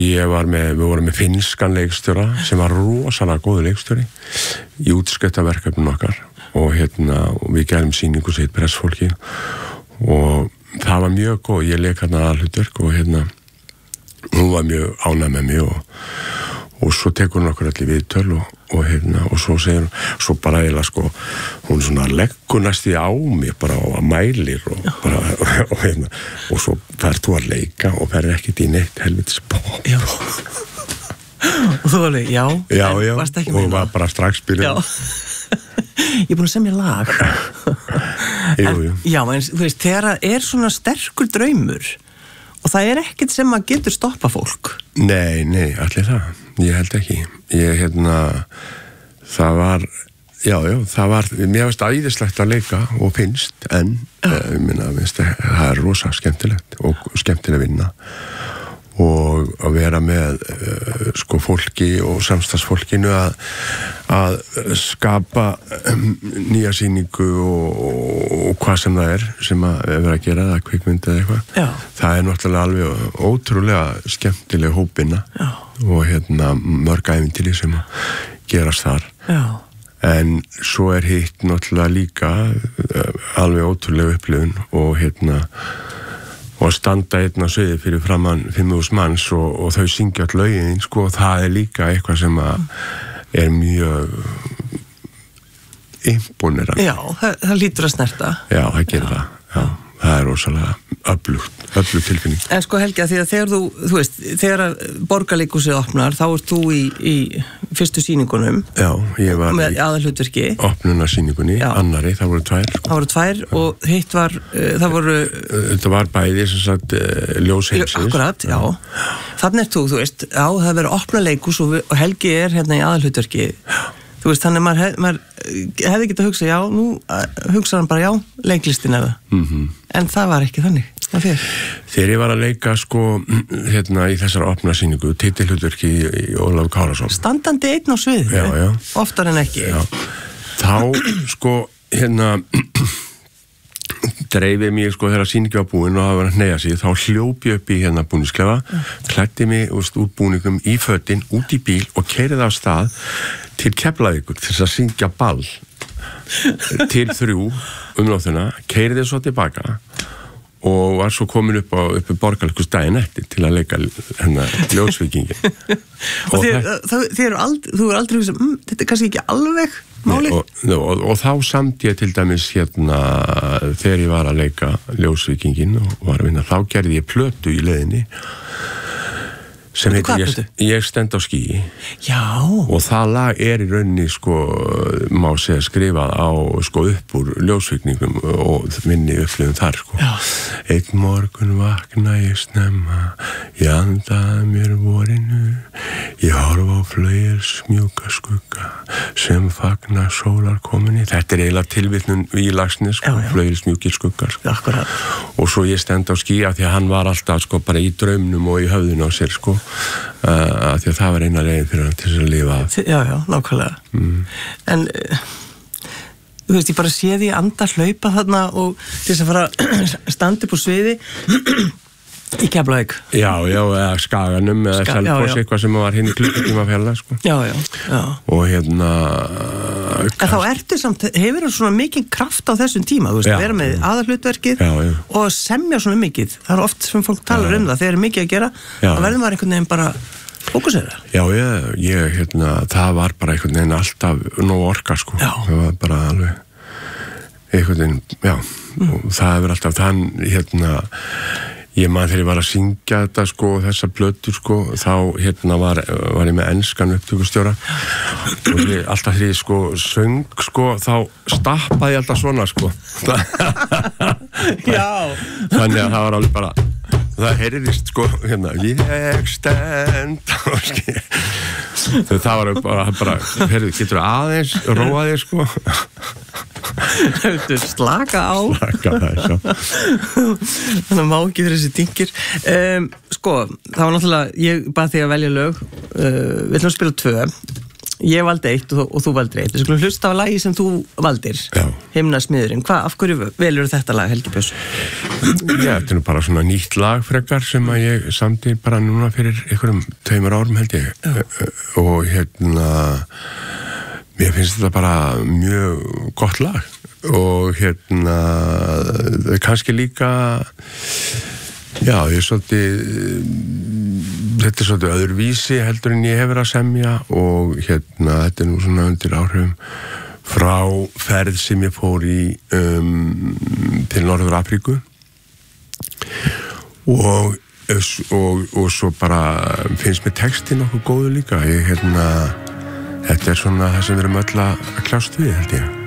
Við vorum með finnskan leikstjóra sem var rosalega góður leikstjóri í útskriftarverkefnum okkar og við gerðum sýningu sitt pressfólki og það var mjög góð, ég leik aðalhlutverk og hún var mjög ánægð með mig og svo tekur hún okkur allir viðtöl og svo segir hún, svo bara eiginlega sko, hún svona leggur næstu á mig bara og mælir og svo ferð þú að leika og ferð ekkert í neitt helvitis bók. Já. Og þú alveg, já, varst ekki og var bara strax byrjað. Ég er búin að semja lag. Jú. Já, en þú veist, þegar svona sterkur draumur og það ekkert sem að getur stoppa fólk. Nei, allir það. Ég held ekki. Það var, mér finnst æðislegt að leika og finnst, en það rosa skemmtilegt og skemmtileg vinna og að vera með sko fólki og samstagsfólkinu að skapa nýja sýningu og hvað sem það sem að vera að gera það, kvikmynd eða eitthvað. Já. Það náttúrulega alveg ótrúlega skemmtileg hópinna og mörg ævintýri sem að gerast þar. Já. En svo hitt náttúrulega líka alveg ótrúlega upplifun og standa á sviði fyrir framan 5.000 manns og þau syngja all lögin, sko, það líka eitthvað sem að mjög imponerandi. Já, það lítur að snerta. Já, það gerir það. Já, það rosalega öflug tilfinning. En sko Helgi, því að þegar þú veist, þegar Borgarleikhúsið opnar, þá ert þú í fyrstu sýningunum. Já, ég var með aðalhlutverki. Opnunarsýningunni, annarri, það voru 2. Það voru 2 og hitt var, það voru... Þetta var bæði, sem sagt, ljós heimsins. Akkurat, já. Þannig ert þú veist, það verður opna leikhús og Helgi í aðalhlutverki. Þú veist, þannig maður hefði getað hugsað, já, nú hugsaði hann bara, já, leiklistin það. En það var ekki þannig. Þegar ég var að leika, sko, í þessar opnarsýningu, titilhlutverki í Ólafur Kárason. Standandi einn á sviði. Já. Oftar en ekki. Já. Þá, sko, dreifið mér, sko, þegar sýningi var búin og það var að hneigja sig, þá hljóp ég upp í búningsklefa, klæddi mig úr búningum í fötin, út í bíl og keyrði af stað til Keflavíkur til að syngja ball til 3 nóttina, keyrði svo tilbaka og var svo komin upp í Borgarleikhús daginn eftir til að leika ljósvíkingin. Og þú er aldrei hugsað, þetta kannski ekki alveg málið? Og þá samt ég til dæmis þegar ég var að leika ljósvíkingin og var að vinna, þá gerði ég plötu í leiðinni sem heitir Ég stend á skýi. Já. Og það lag í rauninni, sko, má segja skrifað á, sko, upp úr ljósvíkningum og minni upplifun þar, sko. Já. Einn morgun vakna ég snemma, ég andaði mér vorinu, ég horfa á flauels mjúka skugga sem fagna sólar kominni. Þetta eiginlega tilvitnun Vílagsnes, sko, flauels mjúkir skuggar, sko. Akkurat. Og svo ég stend á skýi af því að hann var alltaf, sko, bara í draumnum og í höfðinu á sér, sko. Því að það var eina leiðin fyrir hann til þess að lifa af. Já, nákvæmlega. En þú veist, ég bara sé því anda hlaupa þarna og til þess að fara að standa upp á sviði í Keflavík. Já, eða Skaganum eða Selfoss, eitthvað sem var í klukkutíma fjarlæg, sko. Já. Og En þá ertu samt, hefur þú svona mikið kraft á þessum tíma, þú veist, að vera með aðalhlutverkið og semja svona mikið. Það er oft sem fólk talar um það, þegar mikið að gera, þá verður maður einhvern veginn bara fókusera. Já, það var bara einhvern veginn alltaf nóg orka, sko. Já. Það var bara alveg einhvern veginn, og það hefur alltaf þann, ég man þegar ég var að syngja þetta, sko, þessa plötur, sko, þá var ég með enskan upptökustjóra og alltaf þegar ég, sko, söng, sko, þá stappaði ég alltaf svona, sko. Já. Þannig að það var alveg bara, það heyrðist, sko, ég stend á skýi. Það var bara, heyrðu, getur aðeins, róa þig, sko. Slaka á. Þannig má ekki fyrir þessi dynkir. Sko, það var náttúrulega, ég bað þig að velja lög. Við ætlum að spila 2. Ég valdi eitt og þú valdir eitt. Við skulum hlusta á lagi sem þú valdir. Já. Himnasmiðurinn. Af hverju velur þetta lag, Helgi Björns? Já, þetta er bara svona nýtt lag frekar sem að ég samti bara núna fyrir einhverjum 2 árum held ég. Og mér finnst þetta bara mjög gott lag. Og kannski líka já, þetta er svolítið öðruvísi heldur en ég hefur að semja og þetta er nú svona undir áhrifum frá ferð sem ég fór í til Norður Afríku og svo bara finnst mér textin nokkuð góður líka þetta er svona það sem við erum öll að kljást við held ég